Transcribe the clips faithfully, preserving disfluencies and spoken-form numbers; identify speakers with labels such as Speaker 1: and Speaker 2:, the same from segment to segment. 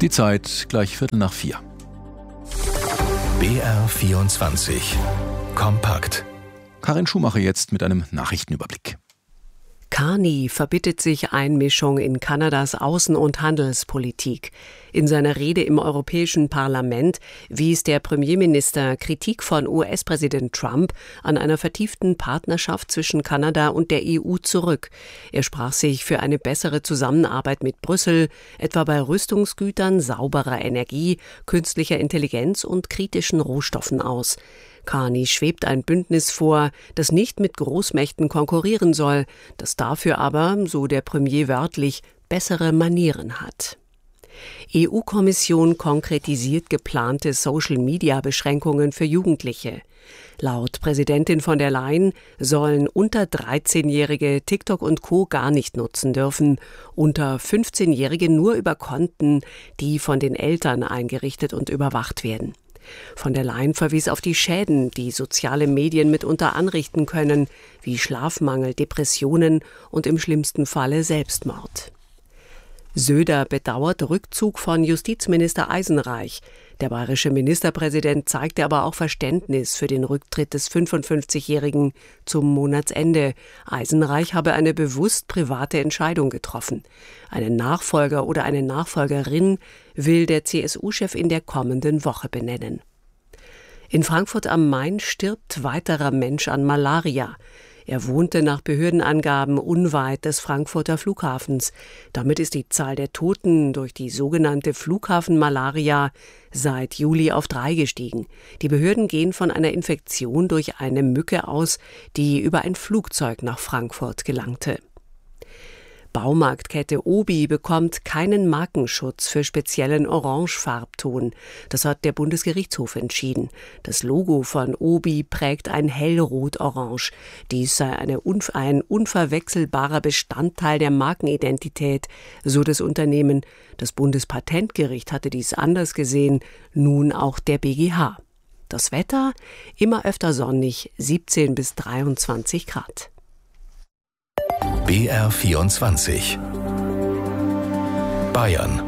Speaker 1: Die Zeit gleich Viertel nach vier.
Speaker 2: B R vierundzwanzig. Kompakt.
Speaker 1: Karin Schumacher jetzt mit einem Nachrichtenüberblick.
Speaker 3: Carney verbittet sich Einmischung in Kanadas Außen- und Handelspolitik. In seiner Rede im Europäischen Parlament wies der Premierminister Kritik von U S-Präsident Trump an einer vertieften Partnerschaft zwischen Kanada und der E U zurück. Er sprach sich für eine bessere Zusammenarbeit mit Brüssel, etwa bei Rüstungsgütern, sauberer Energie, künstlicher Intelligenz und kritischen Rohstoffen aus. Carney schwebt ein Bündnis vor, das nicht mit Großmächten konkurrieren soll, das dafür aber, so der Premier wörtlich, bessere Manieren hat. E U-Kommission konkretisiert geplante Social-Media-Beschränkungen für Jugendliche. Laut Präsidentin von der Leyen sollen unter dreizehnjährige TikTok und Co. gar nicht nutzen dürfen, unter fünfzehnjährige nur über Konten, die von den Eltern eingerichtet und überwacht werden. Von der Leyen verwies auf die Schäden, die soziale Medien mitunter anrichten können, wie Schlafmangel, Depressionen und im schlimmsten Falle Selbstmord. Söder bedauert Rückzug von Justizminister Eisenreich. Der bayerische Ministerpräsident zeigte aber auch Verständnis für den Rücktritt des fünfundfünfzigjährigen zum Monatsende. Eisenreich habe eine bewusst private Entscheidung getroffen. Einen Nachfolger oder eine Nachfolgerin will der C S U-Chef in der kommenden Woche benennen. In Frankfurt am Main stirbt weiterer Mensch an Malaria. Er wohnte nach Behördenangaben unweit des Frankfurter Flughafens. Damit ist die Zahl der Toten durch die sogenannte Flughafenmalaria seit Juli auf drei gestiegen. Die Behörden gehen von einer Infektion durch eine Mücke aus, die über ein Flugzeug nach Frankfurt gelangte. Baumarktkette Obi bekommt keinen Markenschutz für speziellen Orangefarbton. Das hat der Bundesgerichtshof entschieden. Das Logo von Obi prägt ein hellrot-orange. Dies sei eine unv- ein unverwechselbarer Bestandteil der Markenidentität, so das Unternehmen. Das Bundespatentgericht hatte dies anders gesehen, nun auch der B G H. Das Wetter? Immer öfter sonnig, siebzehn bis dreiundzwanzig Grad.
Speaker 2: B R vierundzwanzig. Bayern.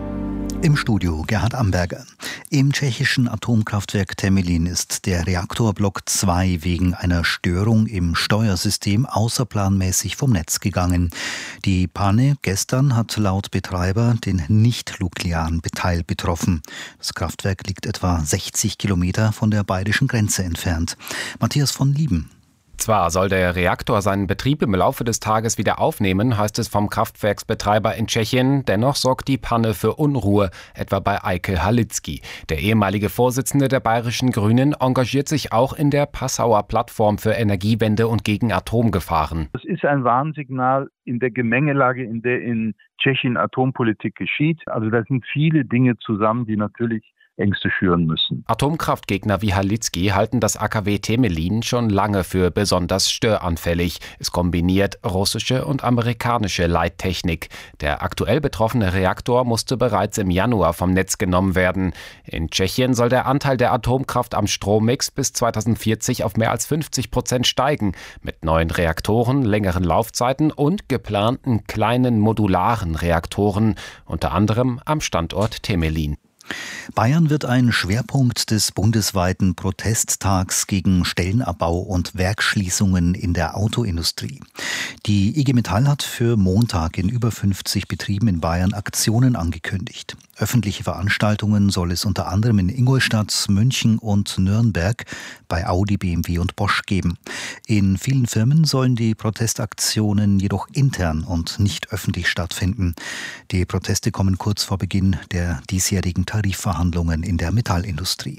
Speaker 4: Im Studio Gerhard Amberger. Im tschechischen Atomkraftwerk Temelín ist der Reaktorblock zwei wegen einer Störung im Steuersystem außerplanmäßig vom Netz gegangen. Die Panne gestern hat laut Betreiber den nicht-nuklearen Teil betroffen. Das Kraftwerk liegt etwa sechzig Kilometer von der bayerischen Grenze entfernt. Matthias von Lieben.
Speaker 5: Zwar soll der Reaktor seinen Betrieb im Laufe des Tages wieder aufnehmen, heißt es vom Kraftwerksbetreiber in Tschechien. Dennoch sorgt die Panne für Unruhe, etwa bei Eike Halicki. Der ehemalige Vorsitzende der Bayerischen Grünen engagiert sich auch in der Passauer Plattform für Energiewende und gegen Atomgefahren.
Speaker 6: Das ist ein Warnsignal in der Gemengelage, in der in Tschechien Atompolitik geschieht. Also da sind viele Dinge zusammen, die natürlich Ängste schüren müssen.
Speaker 5: Atomkraftgegner wie Halicki halten das A K W Temelín schon lange für besonders störanfällig. Es kombiniert russische und amerikanische Leittechnik. Der aktuell betroffene Reaktor musste bereits im Januar vom Netz genommen werden. In Tschechien soll der Anteil der Atomkraft am Strommix bis zweitausendvierzig auf mehr als fünfzig Prozent steigen. Mit neuen Reaktoren, längeren Laufzeiten und geplanten kleinen modularen Reaktoren, unter anderem am Standort Temelín.
Speaker 4: Bayern wird ein Schwerpunkt des bundesweiten Protesttags gegen Stellenabbau und Werksschließungen in der Autoindustrie. Die I G Metall hat für Montag in über fünfzig Betrieben in Bayern Aktionen angekündigt. Öffentliche Veranstaltungen soll es unter anderem in Ingolstadt, München und Nürnberg bei Audi, B M W und Bosch geben. In vielen Firmen sollen die Protestaktionen jedoch intern und nicht öffentlich stattfinden. Die Proteste kommen kurz vor Beginn der diesjährigen Tarifverhandlungen in der Metallindustrie.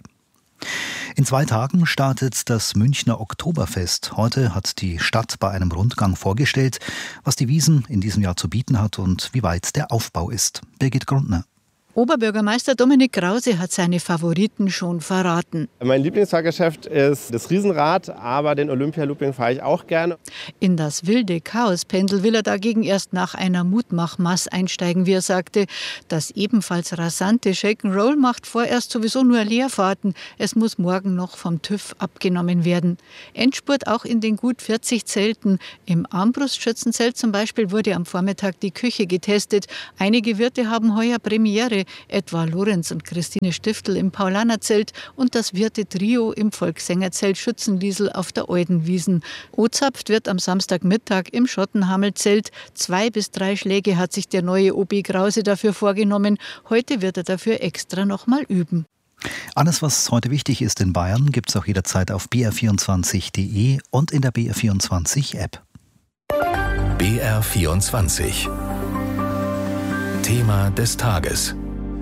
Speaker 4: In zwei Tagen startet das Münchner Oktoberfest. Heute hat die Stadt bei einem Rundgang vorgestellt, was die Wiesn in diesem Jahr zu bieten hat und wie weit der Aufbau ist. Birgit Grundner.
Speaker 7: Oberbürgermeister Dominik Krause hat seine Favoriten schon verraten.
Speaker 8: Mein Lieblingsfahrgeschäft ist das Riesenrad, aber den Olympialooping fahre ich auch gerne.
Speaker 7: In das wilde Chaospendel will er dagegen erst nach einer Mutmachmaß einsteigen, wie er sagte. Das ebenfalls rasante Shack'n'Roll macht vorerst sowieso nur Leerfahrten. Es muss morgen noch vom TÜV abgenommen werden. Endspurt auch in den gut vierzig Zelten. Im Armbrustschützenzelt zum Beispiel wurde am Vormittag die Küche getestet. Einige Wirte haben heuer Premiere. andere, etwa Lorenz und Christine Stiftel im Paulanerzelt und das Wirte Trio im Volkssängerzelt Schützenliesel auf der Eudenwiesen. Ozapft wird am Samstagmittag im Schottenhammelzelt. Zwei bis drei Schläge hat sich der neue O B Krause dafür vorgenommen. Heute wird er dafür extra nochmal üben.
Speaker 4: Alles, was heute wichtig ist in Bayern, gibt es auch jederzeit auf b r vierundzwanzig punkt d e und in der B R vierundzwanzig App.
Speaker 2: B R vierundzwanzig. Thema des Tages.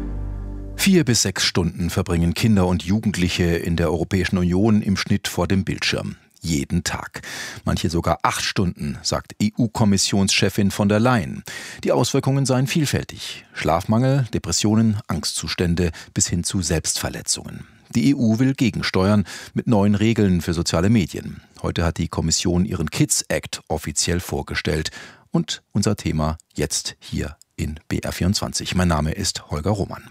Speaker 1: Vier bis sechs Stunden verbringen Kinder und Jugendliche in der Europäischen Union im Schnitt vor dem Bildschirm. Jeden Tag. Manche sogar acht Stunden, sagt E U-Kommissionschefin von der Leyen. Die Auswirkungen seien vielfältig. Schlafmangel, Depressionen, Angstzustände bis hin zu Selbstverletzungen. Die E U will gegensteuern mit neuen Regeln für soziale Medien. Heute hat die Kommission ihren Kids Act offiziell vorgestellt. Und unser Thema jetzt hier in B R vierundzwanzig. Mein Name ist Holger Roman.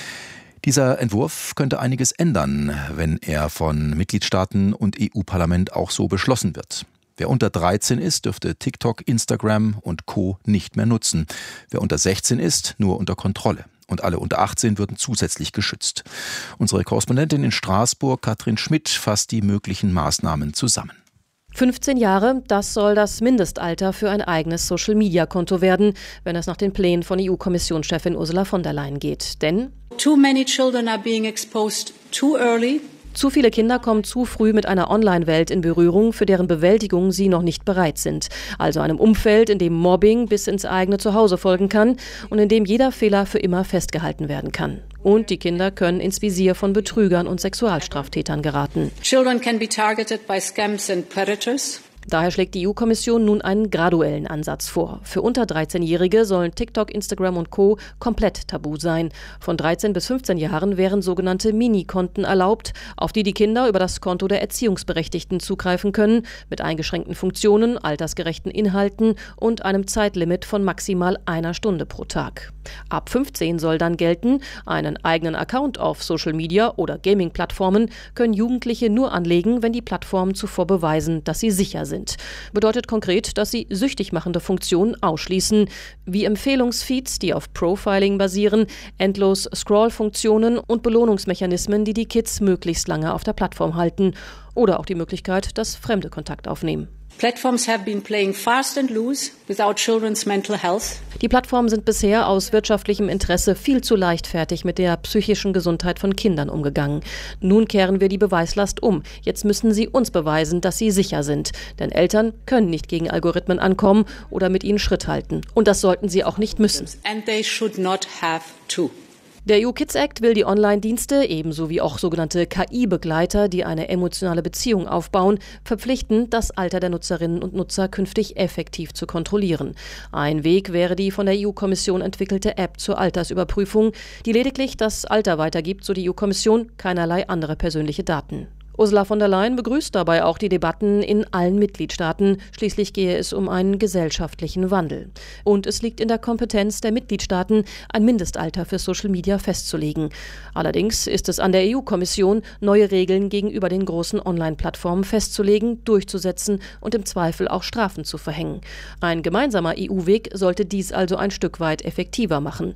Speaker 1: Dieser Entwurf könnte einiges ändern, wenn er von Mitgliedstaaten und E U-Parlament auch so beschlossen wird. Wer unter dreizehn ist, dürfte TikTok, Instagram und Co. nicht mehr nutzen. Wer unter sechzehn ist, nur unter Kontrolle. Und alle unter achtzehn würden zusätzlich geschützt. Unsere Korrespondentin in Straßburg, Katrin Schmidt, fasst die möglichen Maßnahmen zusammen.
Speaker 9: fünfzehn Jahre, das soll das Mindestalter für ein eigenes Social-Media-Konto werden, wenn es nach den Plänen von E U-Kommissionschefin Ursula von der Leyen geht. Denn
Speaker 10: too many children are being exposed too early.
Speaker 9: Zu viele Kinder kommen zu früh mit einer Online-Welt in Berührung, für deren Bewältigung sie noch nicht bereit sind. Also einem Umfeld, in dem Mobbing bis ins eigene Zuhause folgen kann und in dem jeder Fehler für immer festgehalten werden kann. Und die Kinder können ins Visier von Betrügern und Sexualstraftätern geraten.
Speaker 10: Children can be targeted by scams and predators.
Speaker 9: Daher schlägt die E U-Kommission nun einen graduellen Ansatz vor. Für unter dreizehnjährige sollen TikTok, Instagram und Co. komplett tabu sein. Von dreizehn bis fünfzehn Jahren wären sogenannte Mini-Konten erlaubt, auf die die Kinder über das Konto der Erziehungsberechtigten zugreifen können, mit eingeschränkten Funktionen, altersgerechten Inhalten und einem Zeitlimit von maximal einer Stunde pro Tag. Ab fünfzehn soll dann gelten, einen eigenen Account auf Social Media oder Gaming-Plattformen können Jugendliche nur anlegen, wenn die Plattformen zuvor beweisen, dass sie sicher sind. Sind. Bedeutet konkret, dass sie süchtig machende Funktionen ausschließen, wie Empfehlungsfeeds, die auf Profiling basieren, endlos Scroll-Funktionen und Belohnungsmechanismen, die die Kids möglichst lange auf der Plattform halten. Oder auch die Möglichkeit, dass Fremde Kontakt aufnehmen.
Speaker 10: Platforms have been playing fast and loose without children's mental health.
Speaker 9: Die Plattformen sind bisher aus wirtschaftlichem Interesse viel zu leichtfertig mit der psychischen Gesundheit von Kindern umgegangen. Nun kehren wir die Beweislast um. Jetzt müssen sie uns beweisen, dass sie sicher sind. Denn Eltern können nicht gegen Algorithmen ankommen oder mit ihnen Schritt halten. Und das sollten sie auch nicht müssen.
Speaker 10: And they should not have to.
Speaker 9: Der E U Kids Act will die Online-Dienste, ebenso wie auch sogenannte K I-Begleiter, die eine emotionale Beziehung aufbauen, verpflichten, das Alter der Nutzerinnen und Nutzer künftig effektiv zu kontrollieren. Ein Weg wäre die von der E U-Kommission entwickelte App zur Altersüberprüfung, die lediglich das Alter weitergibt, so die E U-Kommission, keinerlei andere persönliche Daten. Ursula von der Leyen begrüßt dabei auch die Debatten in allen Mitgliedstaaten. Schließlich gehe es um einen gesellschaftlichen Wandel. Und es liegt in der Kompetenz der Mitgliedstaaten, ein Mindestalter für Social Media festzulegen. Allerdings ist es an der E U-Kommission, neue Regeln gegenüber den großen Online-Plattformen festzulegen, durchzusetzen und im Zweifel auch Strafen zu verhängen. Ein gemeinsamer E U-Weg sollte dies also ein Stück weit effektiver machen.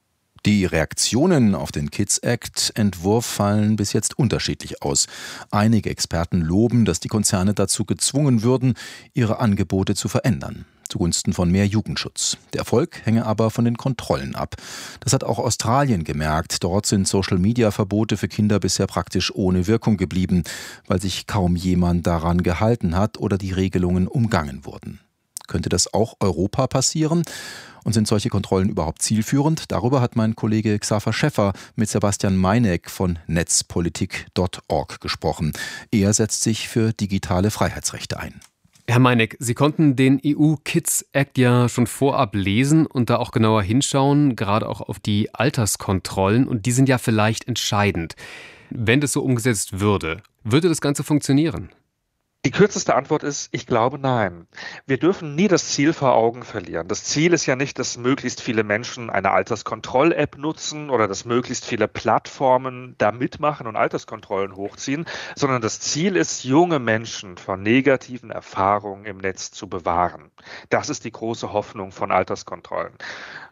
Speaker 1: Die Reaktionen auf den Kids Act-Entwurf fallen bis jetzt unterschiedlich aus. Einige Experten loben, dass die Konzerne dazu gezwungen würden, ihre Angebote zu verändern, zugunsten von mehr Jugendschutz. Der Erfolg hänge aber von den Kontrollen ab. Das hat auch Australien gemerkt. Dort sind Social-Media-Verbote für Kinder bisher praktisch ohne Wirkung geblieben, weil sich kaum jemand daran gehalten hat oder die Regelungen umgangen wurden. Könnte das auch Europa passieren? Und sind solche Kontrollen überhaupt zielführend? Darüber hat mein Kollege Xaver Schäffer mit Sebastian Meineck von netzpolitik punkt org gesprochen. Er setzt sich für digitale Freiheitsrechte ein.
Speaker 11: Herr Meineck, Sie konnten den E U Kids Act ja schon vorab lesen und da auch genauer hinschauen, gerade auch auf die Alterskontrollen. Und die sind ja vielleicht entscheidend. Wenn das so umgesetzt würde, würde das Ganze funktionieren?
Speaker 12: Die kürzeste Antwort ist, ich glaube nein. Wir dürfen nie das Ziel vor Augen verlieren. Das Ziel ist ja nicht, dass möglichst viele Menschen eine Alterskontroll-App nutzen oder dass möglichst viele Plattformen da mitmachen und Alterskontrollen hochziehen, sondern das Ziel ist, junge Menschen vor negativen Erfahrungen im Netz zu bewahren. Das ist die große Hoffnung von Alterskontrollen.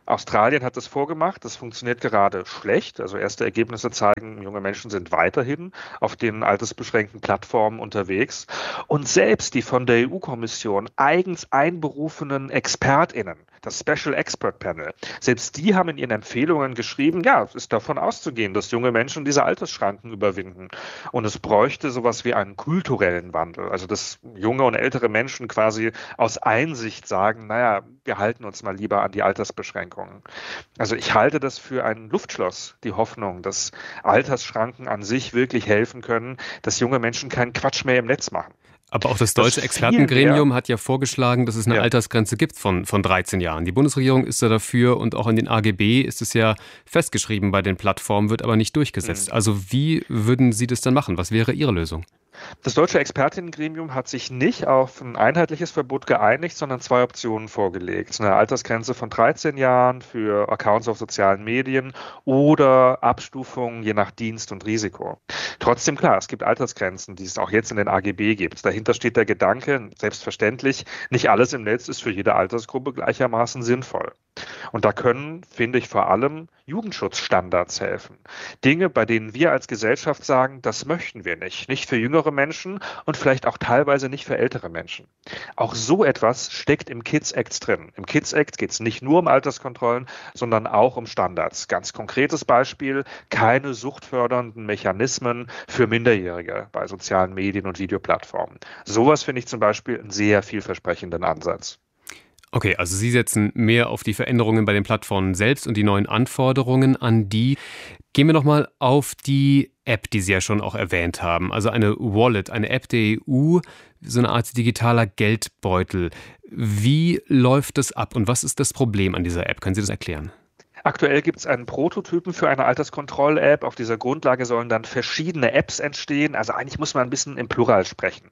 Speaker 12: Australien hat das vorgemacht, das funktioniert gerade schlecht. Also erste Ergebnisse zeigen, junge Menschen sind weiterhin auf den altersbeschränkten Plattformen unterwegs. Und selbst die von der E U-Kommission eigens einberufenen ExpertInnen, das Special Expert Panel, selbst die haben in ihren Empfehlungen geschrieben, ja, es ist davon auszugehen, dass junge Menschen diese Altersschranken überwinden. Und es bräuchte sowas wie einen kulturellen Wandel. Also dass junge und ältere Menschen quasi aus Einsicht sagen, naja, wir halten uns mal lieber an die Altersbeschränkungen. Also ich halte das für ein Luftschloss, die Hoffnung, dass Altersschranken an sich wirklich helfen können, dass junge Menschen keinen Quatsch mehr im Netz machen.
Speaker 11: Aber auch das deutsche Expertengremium hat ja vorgeschlagen, dass es eine ja. Altersgrenze gibt von, von dreizehn Jahren. Die Bundesregierung ist da dafür und auch in den A G B ist es ja festgeschrieben bei den Plattformen, wird aber nicht durchgesetzt. Mhm. Also wie würden Sie das dann machen? Was wäre Ihre Lösung?
Speaker 12: Das deutsche Expertinnengremium hat sich nicht auf ein einheitliches Verbot geeinigt, sondern zwei Optionen vorgelegt. Eine Altersgrenze von dreizehn Jahren für Accounts auf sozialen Medien oder Abstufungen je nach Dienst und Risiko. Trotzdem klar, es gibt Altersgrenzen, die es auch jetzt in den A G B gibt. Dahinter steht der Gedanke, selbstverständlich, nicht alles im Netz ist für jede Altersgruppe gleichermaßen sinnvoll. Und da können, finde ich, vor allem Jugendschutzstandards helfen. Dinge, bei denen wir als Gesellschaft sagen, das möchten wir nicht. Nicht für jüngere Menschen und vielleicht auch teilweise nicht für ältere Menschen. Auch so etwas steckt im Kids Act drin. Im Kids Act geht es nicht nur um Alterskontrollen, sondern auch um Standards. Ganz konkretes Beispiel, keine suchtfördernden Mechanismen für Minderjährige bei sozialen Medien und Videoplattformen. Sowas finde ich zum Beispiel einen sehr vielversprechenden Ansatz.
Speaker 11: Okay, also Sie setzen mehr auf die Veränderungen bei den Plattformen selbst und die neuen Anforderungen an die. Gehen wir nochmal auf die App, die Sie ja schon auch erwähnt haben. Also eine Wallet, eine App der E U, so eine Art digitaler Geldbeutel. Wie läuft das ab und was ist das Problem an dieser App? Können Sie das erklären?
Speaker 12: Aktuell gibt es einen Prototypen für eine Alterskontroll-App. Auf dieser Grundlage sollen dann verschiedene Apps entstehen. Also eigentlich muss man ein bisschen im Plural sprechen.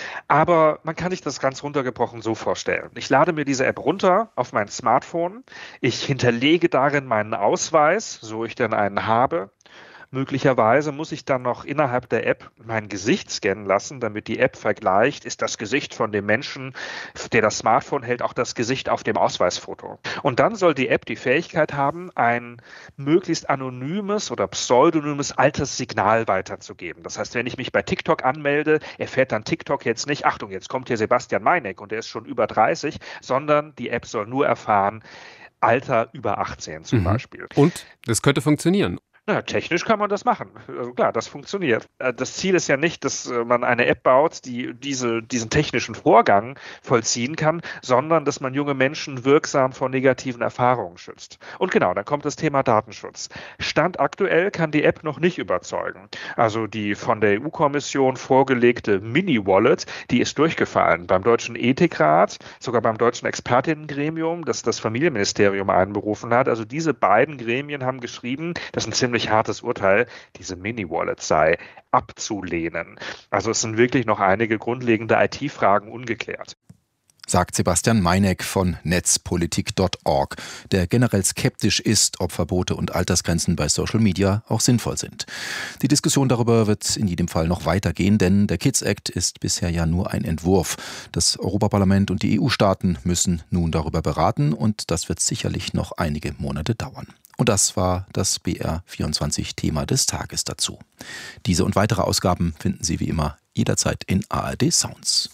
Speaker 12: Aber man kann sich das ganz runtergebrochen so vorstellen. Ich lade mir diese App runter auf mein Smartphone. Ich hinterlege darin meinen Ausweis, so ich denn einen habe. Möglicherweise muss ich dann noch innerhalb der App mein Gesicht scannen lassen, damit die App vergleicht, ist das Gesicht von dem Menschen, der das Smartphone hält, auch das Gesicht auf dem Ausweisfoto. Und dann soll die App die Fähigkeit haben, ein möglichst anonymes oder pseudonymes Alterssignal weiterzugeben. Das heißt, wenn ich mich bei TikTok anmelde, erfährt dann TikTok jetzt nicht, Achtung, jetzt kommt hier Sebastian Meineck und der ist schon über dreißig, sondern die App soll nur erfahren, Alter über achtzehn zum mhm. Beispiel.
Speaker 11: Und das könnte funktionieren.
Speaker 12: Na, technisch kann man das machen. Also klar, das funktioniert. Das Ziel ist ja nicht, dass man eine App baut, die diese, diesen technischen Vorgang vollziehen kann, sondern dass man junge Menschen wirksam vor negativen Erfahrungen schützt. Und genau, dann kommt das Thema Datenschutz. Stand aktuell kann die App noch nicht überzeugen. Also die von der E U-Kommission vorgelegte Mini-Wallet, die ist durchgefallen. Beim Deutschen Ethikrat, sogar beim Deutschen Expertinnengremium, das das Familienministerium einberufen hat. Also diese beiden Gremien haben geschrieben, das ist ein ziemlich hartes Urteil, diese Mini-Wallet sei abzulehnen. Also es sind wirklich noch einige grundlegende I T-Fragen ungeklärt.
Speaker 1: Sagt Sebastian Meineck von netzpolitik punkt org, der generell skeptisch ist, ob Verbote und Altersgrenzen bei Social Media auch sinnvoll sind. Die Diskussion darüber wird in jedem Fall noch weitergehen, denn der Kids Act ist bisher ja nur ein Entwurf. Das Europaparlament und die E U-Staaten müssen nun darüber beraten und das wird sicherlich noch einige Monate dauern. Und das war das B R vierundzwanzig-Thema des Tages dazu. Diese und weitere Ausgaben finden Sie wie immer jederzeit in A R D Sounds.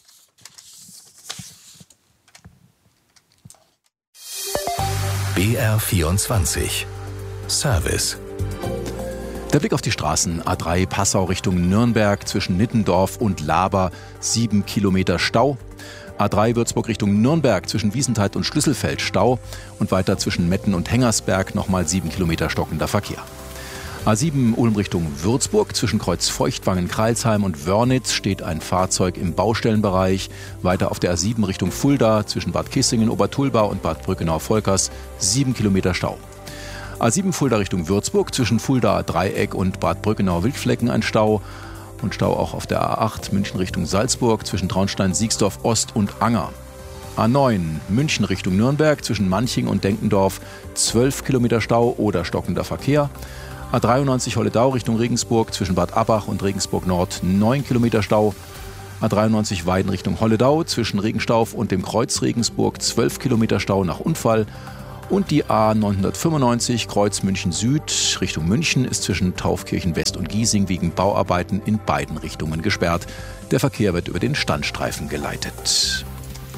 Speaker 2: B R vierundzwanzig Service.
Speaker 1: Der Blick auf die Straßen. A drei Passau Richtung Nürnberg zwischen Nittendorf und Laber. Sieben Kilometer Stau. A drei Würzburg Richtung Nürnberg zwischen Wiesenthal und Schlüsselfeld Stau. Und weiter zwischen Metten und Hengersberg nochmal sieben Kilometer stockender Verkehr. A sieben Ulm Richtung Würzburg zwischen Kreuz Feuchtwangen, Kreilsheim und Wörnitz steht ein Fahrzeug im Baustellenbereich. Weiter auf der A sieben Richtung Fulda zwischen Bad Kissingen, Obertulba und Bad Brückenau-Volkers sieben Kilometer Stau. A sieben Fulda Richtung Würzburg zwischen Fulda Dreieck und Bad Brückenau-Wildflecken ein Stau. Und Stau auch auf der A acht München Richtung Salzburg zwischen Traunstein, Siegsdorf Ost und Anger. A neun München Richtung Nürnberg zwischen Manching und Denkendorf zwölf Kilometer Stau oder stockender Verkehr. A dreiundneunzig Holledau Richtung Regensburg zwischen Bad Abbach und Regensburg Nord neun Kilometer Stau. A dreiundneunzig Weiden Richtung Holledau zwischen Regenstauf und dem Kreuz Regensburg zwölf Kilometer Stau nach Unfall. Und die A neunhundertfünfundneunzig Kreuz München Süd Richtung München ist zwischen Taufkirchen West und Giesing wegen Bauarbeiten in beiden Richtungen gesperrt. Der Verkehr wird über den Standstreifen geleitet.